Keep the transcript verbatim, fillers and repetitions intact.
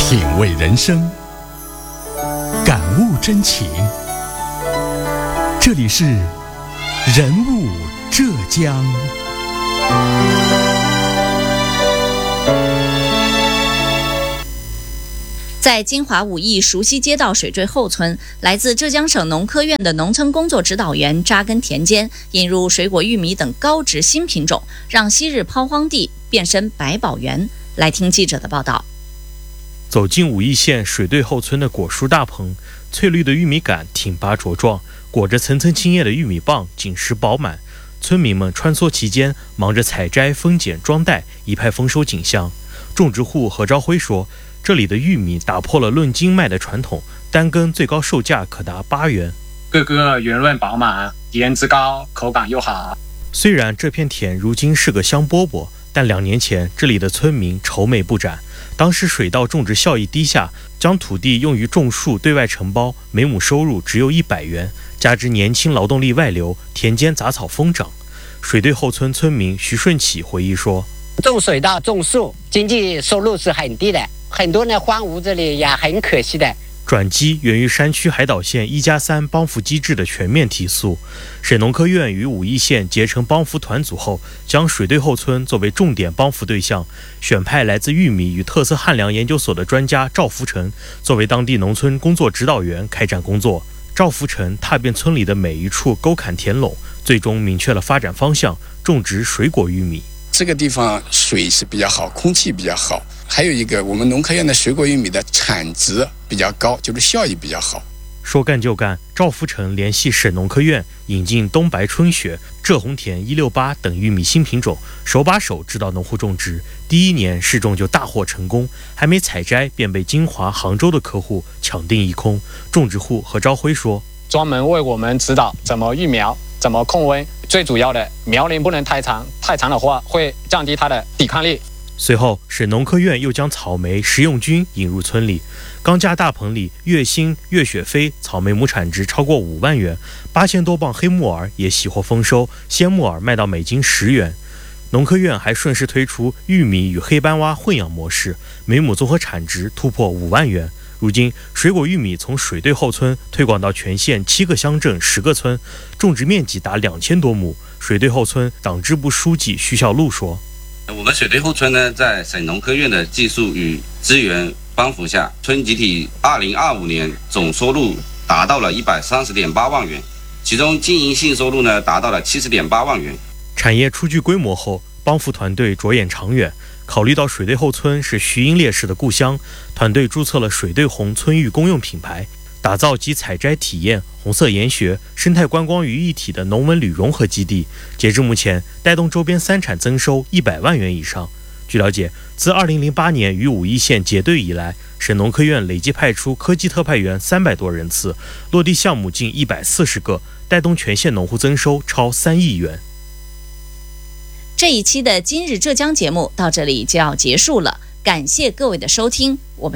品味人生，感悟真情。这里是人物浙江。 在金华武义熟悉街道水坠后村，来自浙江省农科院的农村工作指导员扎根田间，引入水果玉米等高值新品种，让昔日抛荒地变身百宝园。来听记者的报道。 走进武义县水兑后村的果蔬大棚，翠绿的玉米杆挺拔茁壮，裹着层层青叶的玉米棒紧实饱满。村民们穿梭其间，忙着采摘、分拣、装袋，一派丰收景象。种植户何朝辉说，这里的玉米打破了论斤卖的传统，单根最高售价可达八元， 个个圆润饱满，颜值高，口感又好。 虽然这片田如今是个香饽饽，但两年前这里的村民愁眉不展。当时水稻种植效益低下，将土地用于种树对外承包，每亩收入只有一百元，加之年轻劳动力外流，田间杂草疯长。水兑后村村民徐顺启回忆说， 种水稻种树经济收入是很低的，很多人荒芜这里也很可惜的。 转机源于山区海岛县一加三帮扶机制的全面提速。省农科院与武义县结成帮扶团组后，将水兑后村作为重点帮扶对象，选派来自玉米与特色汉粮研究所的专家赵福成作为当地农村工作指导员开展工作。赵福成踏遍村里的每一处沟坎田垄，最终明确了发展方向，种植水果玉米。 这个地方水是比较好，空气比较好，还有一个我们农科院的水果玉米的产值比较高，就是效益比较好。 说干就干，赵福成联系省农科院，引进东白春雪、浙红田一六八等玉米新品种，手把手指导农户种植。第一年试种就大获成功，还没采摘便被金华、杭州的客户抢订一空。种植户何朝辉说， 专门为我们指导怎么育苗，怎么控温，最主要的苗龄不能太长，太长的话会降低它的抵抗力。 随后省农科院又将草莓、食用菌引入村里，钢架大棚里月星、月雪飞草莓亩产值超过五万元，八千多磅黑木耳也喜获丰收，鲜木耳卖到每斤十元。农科院还顺势推出玉米与黑斑蛙混养模式，每亩综合产值突破五万元。如今水果玉米从水兑后村推广到全县七个乡镇十个村，种植面积达两千多亩。水兑后村党支部书记徐小璐说， 我们水兑后村呢，在省农科院的技术与资源帮扶下，村集体二零二五年总收入达到了一百三十点八万元，其中经营性收入呢达到了七十点八万元。 产业初具规模后，帮扶团队着眼长远，考虑到水兑后村是徐英烈士的故乡，团队注册了水兑红村玉公用品牌，打造集采摘体验、红色研学、生态观光于一体的农文旅融合基地。截至目前，带动周边三产增收一百万元以上。据了解，自二零零八年与武义县结对以来，省农科院累计派出科技特派员三百多人次，落地项目近一百四十个，带动全县农户增收超三亿元。 这一期的今日浙江节目到这里就要结束了，感谢各位的收听，我们